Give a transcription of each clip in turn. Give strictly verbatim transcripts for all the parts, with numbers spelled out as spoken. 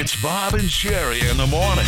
It's Bob and Sherry in the morning.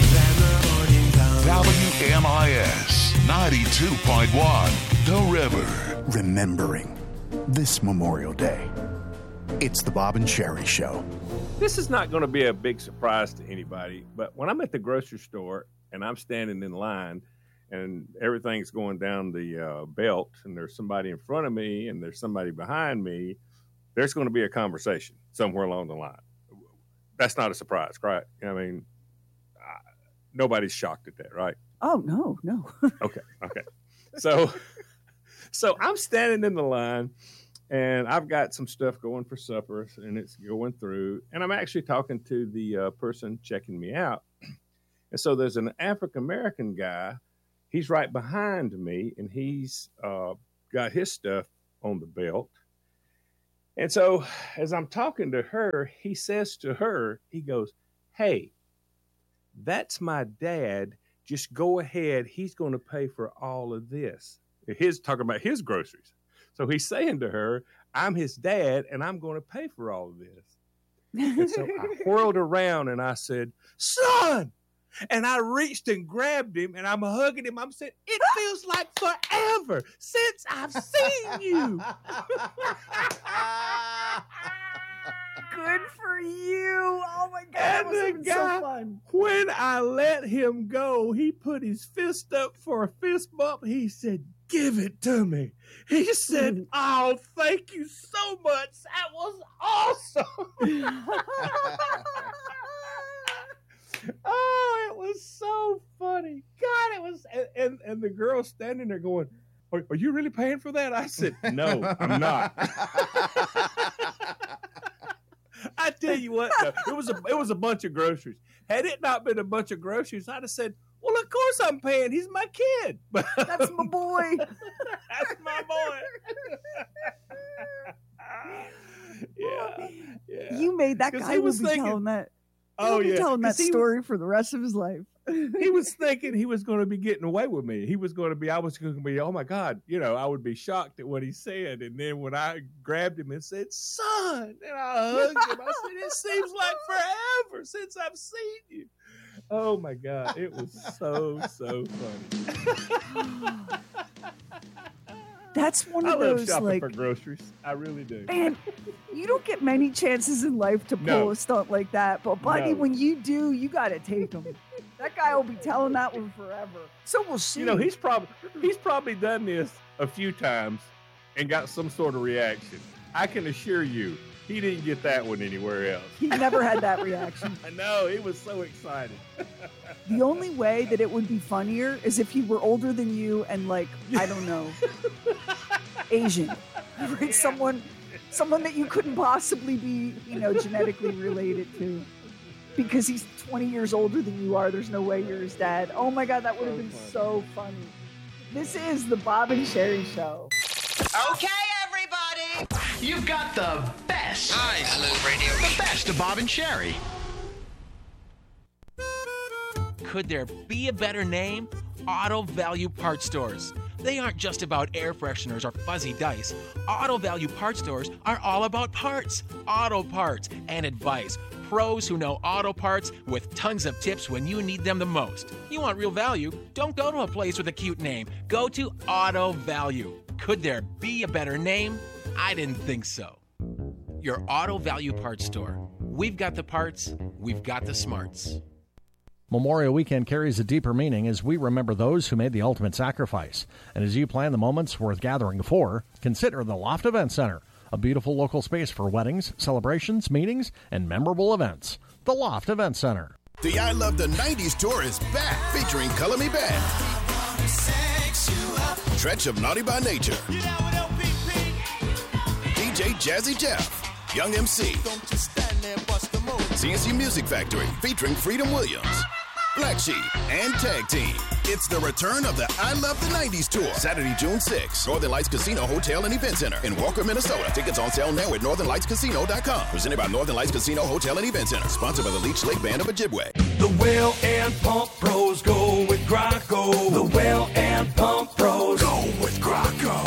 W M I S ninety-two point one, The River. Remembering this Memorial Day. It's the Bob and Sherry Show. This is not going to be a big surprise to anybody, but when I'm at the grocery store and I'm standing in line and everything's going down the uh, belt and there's somebody in front of me and there's somebody behind me, there's going to be a conversation somewhere along the line. That's not a surprise, right? I mean, uh, nobody's shocked at that, right? Oh, no, no. Okay, okay. So, so I'm standing in the line, and I've got some stuff going for supper, and it's going through, and I'm actually talking to the uh, person checking me out. And so there's an African-American guy. He's right behind me, and he's uh, got his stuff on the belt. And so as I'm talking to her, he says to her, he goes, "Hey, that's my dad. Just go ahead. He's going to pay for all of this." He's talking about his groceries. So he's saying to her, "I'm his dad, and I'm going to pay for all of this." And so I whirled around, and I said, "Son!" And I reached and grabbed him, and I'm hugging him. I'm saying, "It feels like forever since I've seen you." Good for you. Oh, my God. That And the was guy, so fun. when I let him go, he put his fist up for a fist bump. He said, "Give it to me." He said, "Oh, thank you so much. That was awesome." Oh, it was so funny. God, it was. And, and, and the girl standing there going, are, are you really paying for that? I said, "No, I'm not." I tell you what, though, it was a it was a bunch of groceries. Had it not been a bunch of groceries, I'd have said, "Well, of course I'm paying. He's my kid." That's my boy. That's my boy. yeah, yeah. You made that 'Cause guy he will was be thinking- telling that. Oh, He'll be yeah. telling that 'Cause he story was- for the rest of his life. He was thinking he was going to be getting away with me. He was going to be, I was going to be, oh my God, you know, I would be shocked at what he said. And then when I grabbed him and said, "Son," and I hugged him, I said, "It seems like forever since I've seen you." Oh my God, it was so, so funny. That's one I of love those, shopping like, for groceries. I really do. man, you don't get many chances in life to pull No. a stunt like that. But, buddy, No. when you do, you got to take them. That guy will be telling that one forever. So we'll see. You know, he's probably he's probably done this a few times and got some sort of reaction. I can assure you, he didn't get that one anywhere else. He never had that reaction. I know, he was so excited. The only way that it would be funnier is if he were older than you and, like, I don't know, Asian. Right? Someone, someone that you couldn't possibly be, you know, genetically related to. Because he's twenty years older than you are. There's no way you're his dad. Oh, my God, that would have been so funny. This is the Bob and Sherry Show. Okay, everybody, you've got the best. Hi, hello, radio. The best of Bob and Sherry. Could there be a better name? Auto Value Parts Stores. They aren't just about air fresheners or fuzzy dice. Auto Value Parts Stores are all about parts, auto parts, and advice. Pros who know auto parts with tons of tips when you need them the most. You want real value? Don't go to a place with a cute name. Go to Auto Value. Could there be a better name? I didn't think so. Your Auto Value Parts Store. We've got the parts, we've got the smarts. Memorial Weekend carries a deeper meaning as we remember those who made the ultimate sacrifice. And as you plan the moments worth gathering for, consider the Loft Event Center, a beautiful local space for weddings, celebrations, meetings, and memorable events. The Loft Event Center. The I Love the nineties tour is back, featuring Color Me Bad, Stretch of Naughty by Nature, D J Jazzy Jeff, Young M C, C N C Music Factory, featuring Freedom Williams, Black Sheep, and Tag Team. It's the return of the I Love the nineties tour, Saturday, June sixth, Northern Lights Casino Hotel and Event Center in Walker, Minnesota. Tickets on sale now at northern lights casino dot com. Presented by Northern Lights Casino Hotel and Event Center. Sponsored by the Leech Lake Band of Ojibwe. The Well and Pump Pros go with Graco. The Well and Pump Pros go with Graco.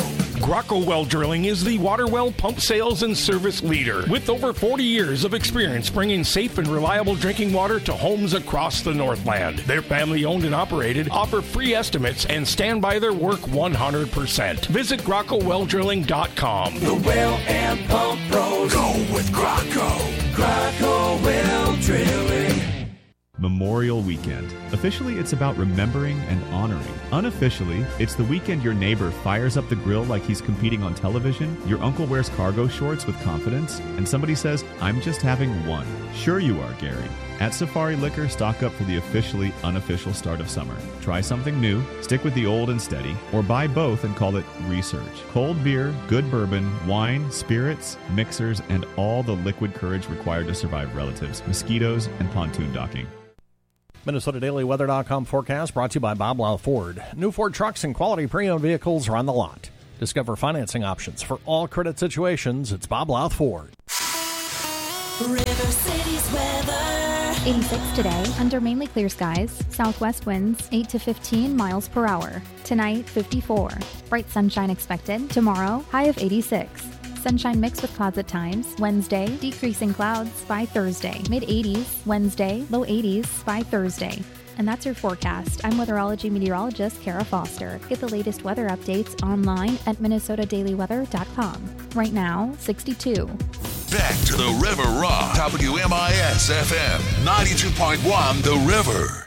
Graco Well Drilling is the water well pump sales and service leader with over forty years of experience bringing safe and reliable drinking water to homes across the Northland. They're family owned and operated, offer free estimates, and stand by their work one hundred percent. Visit Graco Well Drilling dot com. The well and pump pros go with Graco. Graco Well Drilling. Memorial Weekend. Officially, it's about remembering and honoring. Unofficially, it's the weekend your neighbor fires up the grill like he's competing on television, your uncle wears cargo shorts with confidence, and somebody says, I'm just having one. Sure you are, Gary. At Safari Liquor, stock up for the officially unofficial start of summer. Try something new, stick with the old and steady, or buy both and call it research. Cold beer, good bourbon, wine, spirits, mixers, and all the liquid courage required to survive relatives, mosquitoes, and pontoon docking. Minnesota Daily Weather dot com forecast brought to you by Bob Lau Ford. New Ford trucks and quality pre-owned vehicles are on the lot. Discover financing options for all credit situations. It's Bob Lau Ford. River City's weather. eighty-six today, under mainly clear skies. Southwest winds eight to fifteen miles per hour. Tonight, fifty-four. Bright sunshine expected. Tomorrow, high of eighty-six. Sunshine mixed with clouds at times. Wednesday, decreasing clouds by Thursday. mid-eighties. Wednesday, low eighties by Thursday. And that's your forecast. I'm weatherology meteorologist Kara Foster. Get the latest weather updates online at Minnesota Daily Weather dot com. Right now, sixty-two. Back to the River Rock. W M I S F M ninety-two point one The River.